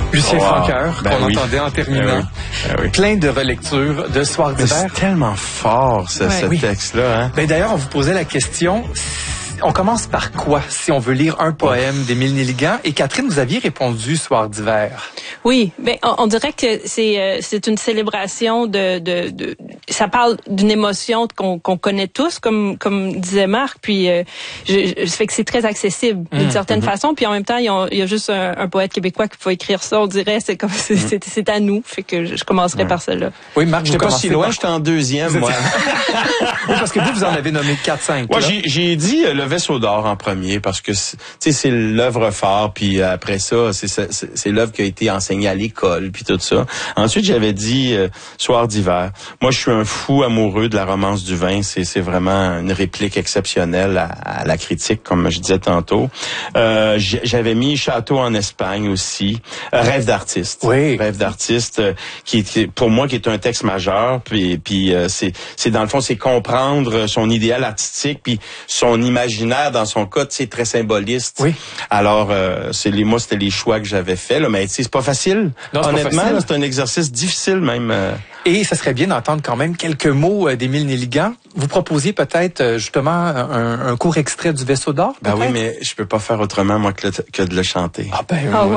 Lucien Francoeur, qu'on entendait en terminant. Oui. Plein de relectures de Soir d'hiver. C'est tellement fort, ce texte-là. Hein? D'ailleurs, on vous posait la question... On commence par quoi, si on veut lire un poème d'Émile Nelligan? Et Catherine, vous aviez répondu Soir d'hiver. Oui, on dirait que c'est une célébration ça parle d'une émotion qu'on connaît tous, comme disait Marc. Puis ça fait que c'est très accessible d'une certaine façon. Puis en même temps, il y a juste un poète québécois qui peut écrire ça. On dirait c'est à nous. Fait que je commencerai par celle-là. Oui, Marc, j'étais pas si loin. J'étais en deuxième, moi. Oui, parce que vous en avez nommé 4-5. Moi, j'ai dit Le Vaisseau d'or en premier parce que c'est l'œuvre phare, puis après ça c'est l'œuvre qui a été enseignée à l'école, puis tout ça. Ensuite, j'avais dit Soir d'hiver. Moi, je suis un fou amoureux de la romance du vin. C'est vraiment une réplique exceptionnelle à la critique, comme je disais tantôt. J'avais mis Château en Espagne aussi. Rêve d'artiste. Oui. Rêve d'artiste, qui pour moi qui est un texte majeur. Puis c'est dans le fond, c'est comprendre son idéal artistique, puis son imaginaire dans son cas, c'est très symboliste. Oui. Alors, moi, c'était les choix que j'avais faits, là, mais c'est pas facile. Non, honnêtement, c'est un exercice difficile même. Et ça serait bien d'entendre quand même quelques mots d'Émile Nelligan. Vous proposiez peut-être justement un court extrait du Vaisseau d'or? Ben oui, mais je peux pas faire autrement, moi, que de le chanter. Ah ben,